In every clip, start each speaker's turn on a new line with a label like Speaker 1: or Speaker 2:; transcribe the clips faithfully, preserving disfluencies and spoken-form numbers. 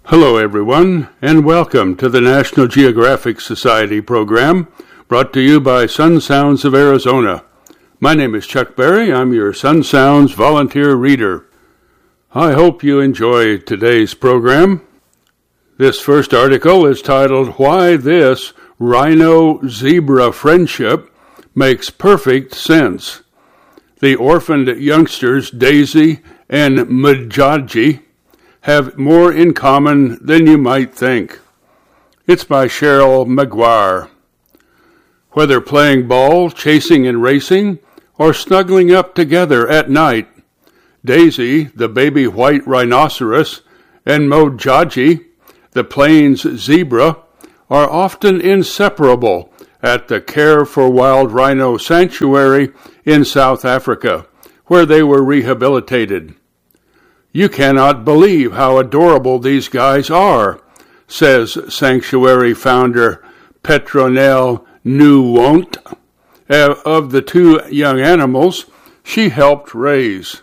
Speaker 1: Hello, everyone, and welcome to the National Geographic Society program, brought to you by Sun Sounds of Arizona. My name is Chuck Berry. I'm your Sun Sounds volunteer reader. I hope you enjoy today's program. This first article is titled, Why This Rhino-Zebra Friendship Makes Perfect Sense. The orphaned youngsters Daisy and Mudjaji have more in common than you might think. It's by Cheryl Maguire. Whether playing ball, chasing and racing, or snuggling up together at night, Daisy, the baby white rhinoceros, and Mudjaji, the plains zebra, are often inseparable at the Care for Wild Rhino Sanctuary in South Africa, where they were rehabilitated. You cannot believe how adorable these guys are, says sanctuary founder Petronelle Nieuwondt, of the two young animals she helped raise.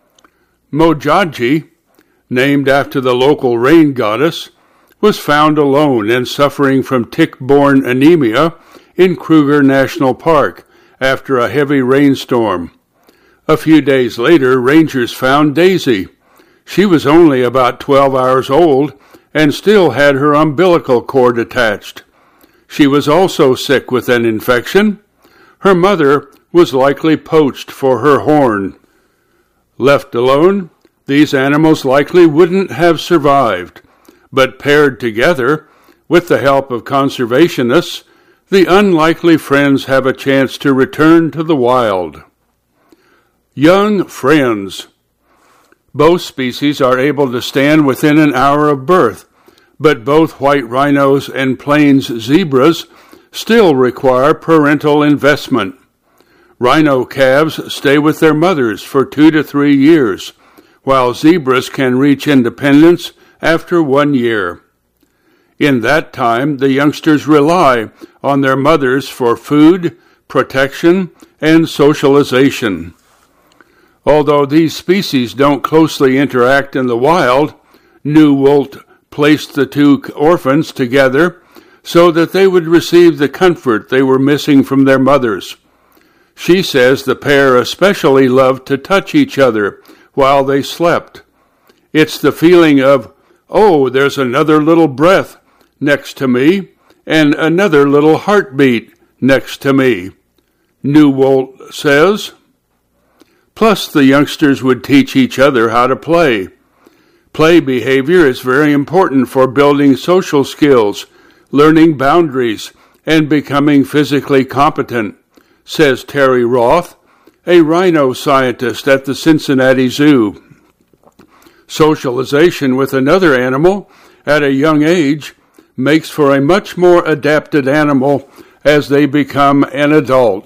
Speaker 1: Mudjaji, named after the local rain goddess, was found alone and suffering from tick-borne anemia in Kruger National Park after a heavy rainstorm. A few days later, rangers found Daisy. She was only about twelve hours old and still had her umbilical cord attached. She was also sick with an infection. Her mother was likely poached for her horn. Left alone, these animals likely wouldn't have survived, but paired together, with the help of conservationists, the unlikely friends have a chance to return to the wild. Young friends. Both species are able to stand within an hour of birth, but both white rhinos and plains zebras still require parental investment. Rhino calves stay with their mothers for two to three years, while zebras can reach independence after one year. In that time, the youngsters rely on their mothers for food, protection, and socialization. Although these species don't closely interact in the wild, Nieuwondt placed the two orphans together so that they would receive the comfort they were missing from their mothers. She says the pair especially loved to touch each other while they slept. It's the feeling of, oh, there's another little breath next to me and another little heartbeat next to me, Nieuwondt says. Plus, the youngsters would teach each other how to play. Play behavior is very important for building social skills, learning boundaries, and becoming physically competent, says Terry Roth, a rhino scientist at the Cincinnati Zoo. Socialization with another animal at a young age makes for a much more adapted animal as they become an adult.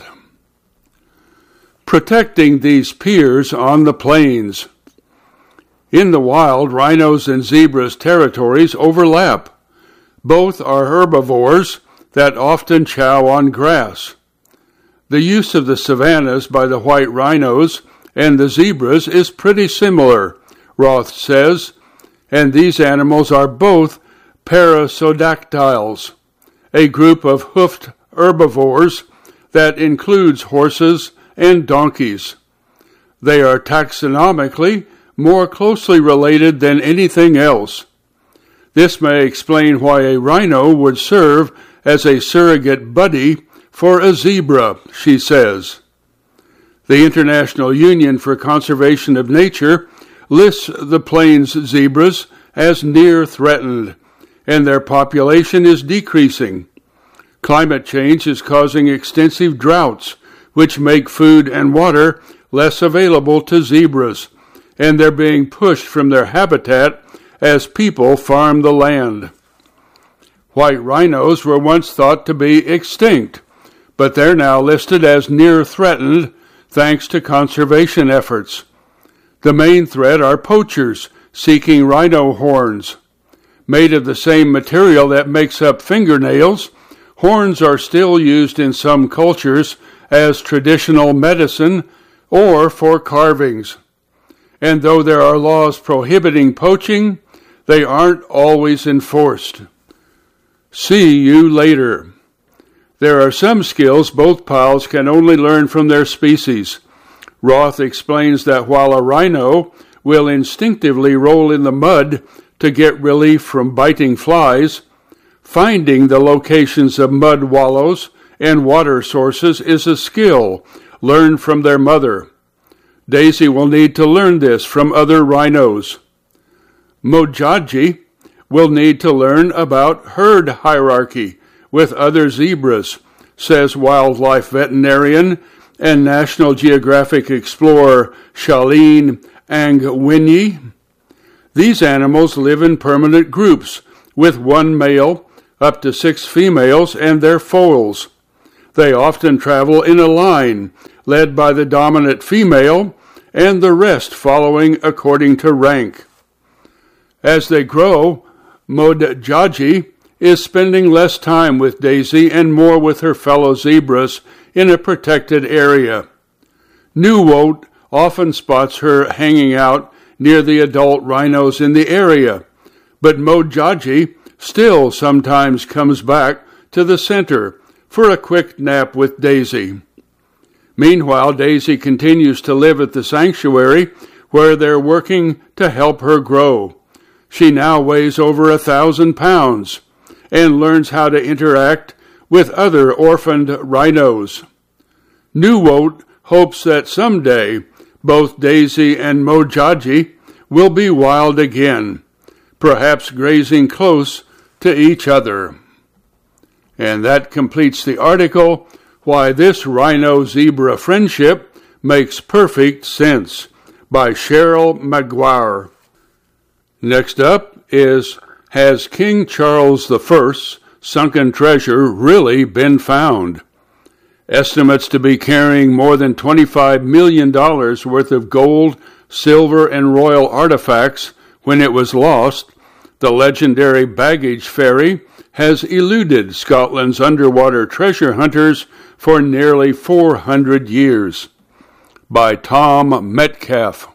Speaker 1: Protecting these peers on the plains. In the wild, rhinos and zebras' territories overlap. Both are herbivores that often chow on grass. The use of the savannas by the white rhinos and the zebras is pretty similar, Roth says, and these animals are both perissodactyls, a group of hoofed herbivores that includes horses and donkeys. They are taxonomically more closely related than anything else. This may explain why a rhino would serve as a surrogate buddy for a zebra, she says. The International Union for Conservation of Nature lists the plains zebras as near threatened, and their population is decreasing. Climate change is causing extensive droughts, which make food and water less available to zebras, and they're being pushed from their habitat as people farm the land. White rhinos were once thought to be extinct, but they're now listed as near threatened thanks to conservation efforts. The main threat are poachers seeking rhino horns. Made of the same material that makes up fingernails, horns are still used in some cultures as traditional medicine or for carvings. And though there are laws prohibiting poaching, they aren't always enforced. See you later. There are some skills both piles can only learn from their species. Roth explains that while a rhino will instinctively roll in the mud to get relief from biting flies, finding the locations of mud wallows and water sources is a skill learned from their mother. Daisy will need to learn this from other rhinos. Mojaji will need to learn about herd hierarchy with other zebras, says wildlife veterinarian and National Geographic explorer Shailene Angwini. These animals live in permanent groups with one male, up to six females, and their foals. They often travel in a line, led by the dominant female, and the rest following according to rank. As they grow, Mojaji is spending less time with Daisy and more with her fellow zebras in a protected area. Nuwot often spots her hanging out near the adult rhinos in the area, but Mojaji still sometimes comes back to the center for a quick nap with Daisy. Meanwhile, Daisy continues to live at the sanctuary where they're working to help her grow. She now weighs over a thousand pounds and learns how to interact with other orphaned rhinos. Nuwot hopes that someday both Daisy and Mojaji will be wild again, perhaps grazing close to each other. And that completes the article, Why This Rhino-Zebra Friendship Makes Perfect Sense, by Cheryl Maguire. Next up is, Has King Charles the First's sunken treasure really been found? Estimates to be carrying more than twenty-five million dollars worth of gold, silver, and royal artifacts when it was lost, the legendary baggage ferry has eluded Scotland's underwater treasure hunters for nearly four hundred years. By Tom Metcalf.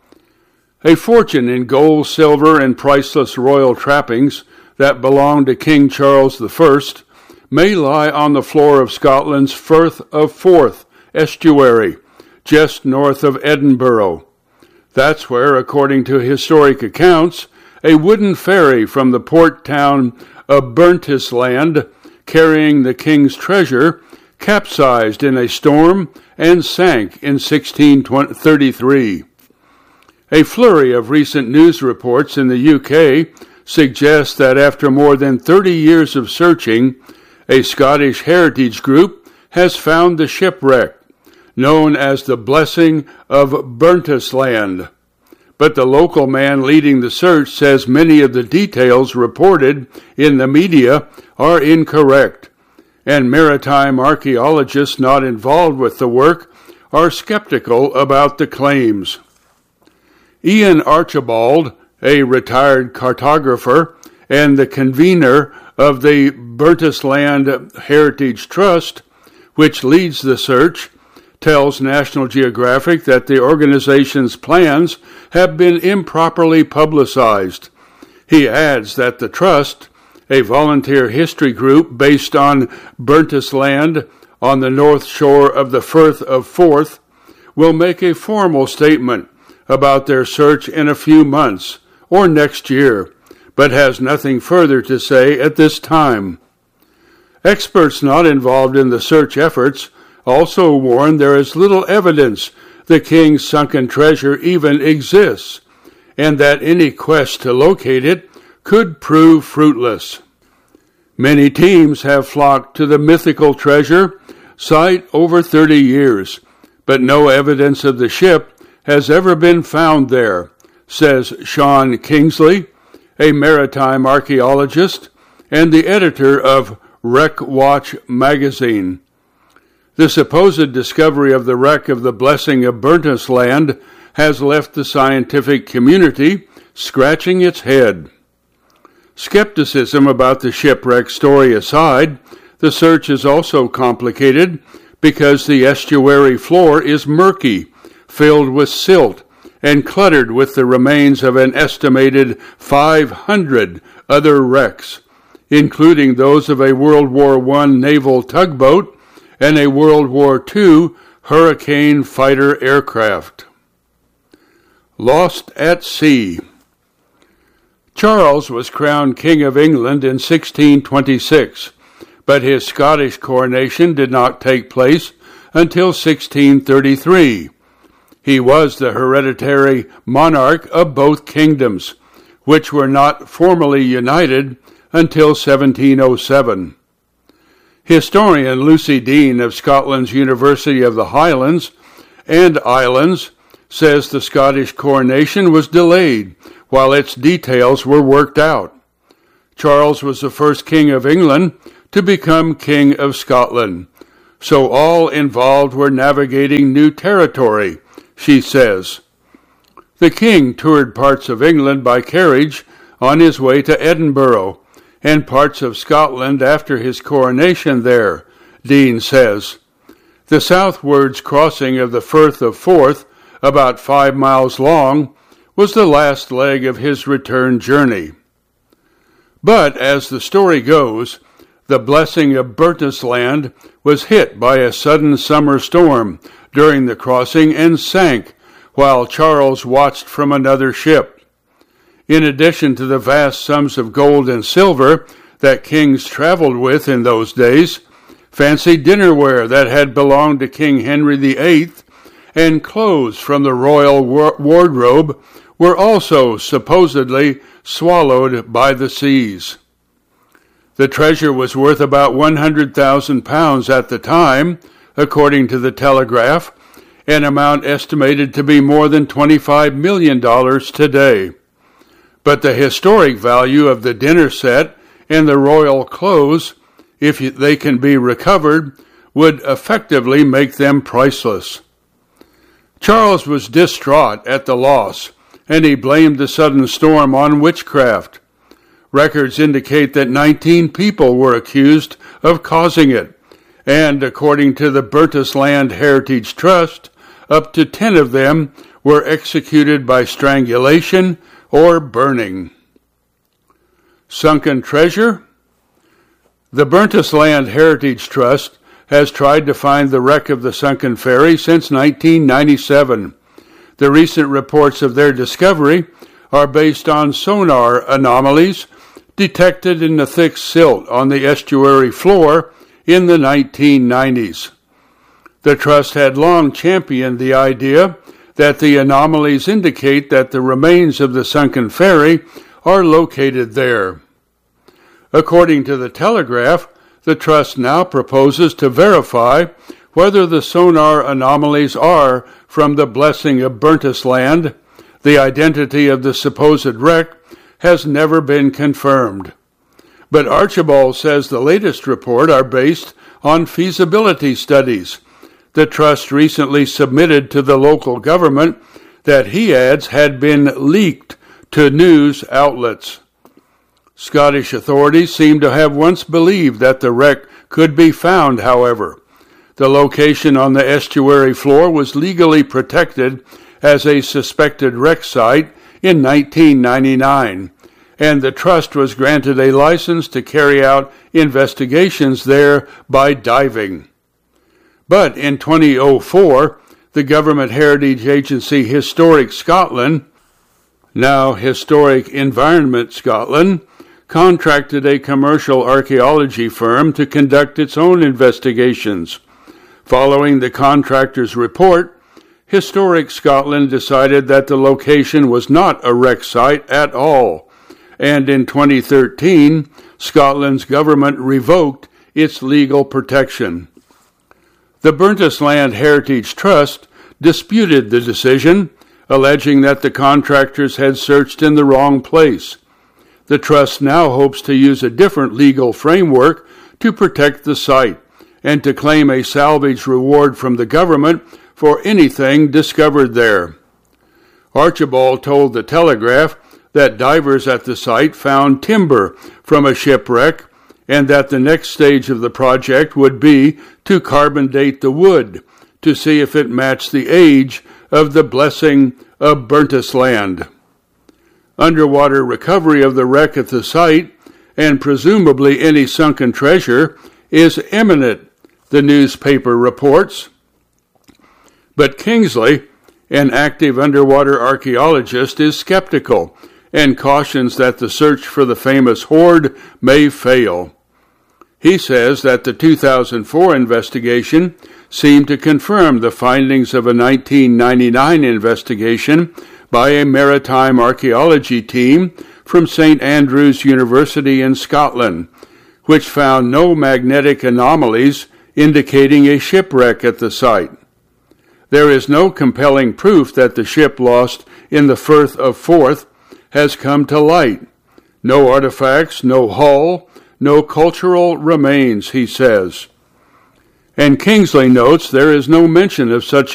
Speaker 1: A fortune in gold, silver, and priceless royal trappings that belonged to King Charles the First may lie on the floor of Scotland's Firth of Forth estuary, just north of Edinburgh. That's where, according to historic accounts, a wooden ferry from the port town of Burntisland, carrying the king's treasure, capsized in a storm and sank in sixteen thirty-three. A flurry of recent news reports in the U K suggests that after more than thirty years of searching, a Scottish heritage group has found the shipwreck, known as the Blessing of Burntisland. But the local man leading the search says many of the details reported in the media are incorrect, and maritime archaeologists not involved with the work are skeptical about the claims. Ian Archibald, a retired cartographer and the convener of the Burntisland Heritage Trust, which leads the search, tells National Geographic that the organization's plans have been improperly publicized. He adds that the Trust, a volunteer history group based on Burntisland on the north shore of the Firth of Forth, will make a formal statement about their search in a few months or next year, but has nothing further to say at this time. Experts not involved in the search efforts also warn there is little evidence the king's sunken treasure even exists, and that any quest to locate it could prove fruitless. Many teams have flocked to the mythical treasure site over thirty years, but no evidence of the ship has ever been found there, says Sean Kingsley, a maritime archaeologist and the editor of Wreck Watch magazine. The supposed discovery of the wreck of the Blessing of Burntisland has left the scientific community scratching its head. Skepticism about the shipwreck story aside, the search is also complicated because the estuary floor is murky, filled with silt, and cluttered with the remains of an estimated five hundred other wrecks, including those of a World War One naval tugboat and a World War Two Hurricane fighter aircraft. Lost at sea. Charles was crowned King of England in sixteen twenty-six, but his Scottish coronation did not take place until sixteen thirty-three. He was the hereditary monarch of both kingdoms, which were not formally united until seventeen oh seven. Historian Lucy Dean of Scotland's University of the Highlands and Islands says the Scottish coronation was delayed while its details were worked out. Charles was the first king of England to become King of Scotland, so all involved were navigating new territory, she says. The king toured parts of England by carriage on his way to Edinburgh, and parts of Scotland after his coronation there, Dean says. The southwards crossing of the Firth of Forth, about five miles long, was the last leg of his return journey. But, as the story goes, the blessing of Bertisland was hit by a sudden summer storm during the crossing and sank while Charles watched from another ship. In addition to the vast sums of gold and silver that kings traveled with in those days, fancy dinnerware that had belonged to King Henry the Eighth, and clothes from the royal wardrobe were also supposedly swallowed by the seas. The treasure was worth about one hundred thousand pounds at the time, according to the Telegraph, an amount estimated to be more than twenty-five million dollars today. But the historic value of the dinner set and the royal clothes, if they can be recovered, would effectively make them priceless. Charles was distraught at the loss, and he blamed the sudden storm on witchcraft. Records indicate that nineteen people were accused of causing it, and according to the Bertisland Heritage Trust, up to ten of them were executed by strangulation or burning. Sunken treasure? The Bertisland Heritage Trust has tried to find the wreck of the sunken ferry since nineteen ninety-seven. The recent reports of their discovery are based on sonar anomalies detected in the thick silt on the estuary floor in the nineteen nineties. The trust had long championed the idea that the anomalies indicate that the remains of the sunken ferry are located there. According to the Telegraph, the trust now proposes to verify whether the sonar anomalies are from the blessing of Bertisland. The identity of the supposed wreck has never been confirmed. But Archibald says the latest report are based on feasibility studies the trust recently submitted to the local government that he adds had been leaked to news outlets. Scottish authorities seem to have once believed that the wreck could be found, however. The location on the estuary floor was legally protected as a suspected wreck site in nineteen ninety-nine, and the trust was granted a license to carry out investigations there by diving. But in two thousand four, the Government Heritage Agency Historic Scotland, now Historic Environment Scotland, contracted a commercial archaeology firm to conduct its own investigations. Following the contractor's report, Historic Scotland decided that the location was not a wreck site at all, and in twenty thirteen, Scotland's government revoked its legal protection. The Bertisland Heritage Trust disputed the decision, alleging that the contractors had searched in the wrong place. The trust now hopes to use a different legal framework to protect the site and to claim a salvage reward from the government for anything discovered there. Archibald told the Telegraph that divers at the site found timber from a shipwreck and that the next stage of the project would be to carbon date the wood to see if it matched the age of the blessing of Burntis Land. Underwater recovery of the wreck at the site, and presumably any sunken treasure, is imminent, the newspaper reports. But Kingsley, an active underwater archaeologist, is skeptical and cautions that the search for the famous hoard may fail. He says that the two thousand four investigation seemed to confirm the findings of a nineteen ninety-nine investigation by a maritime archaeology team from Saint Andrews University in Scotland, which found no magnetic anomalies indicating a shipwreck at the site. There is no compelling proof that the ship lost in the Firth of Forth has come to light. No artifacts, no hull, no cultural remains, he says. And Kingsley notes there is no mention of such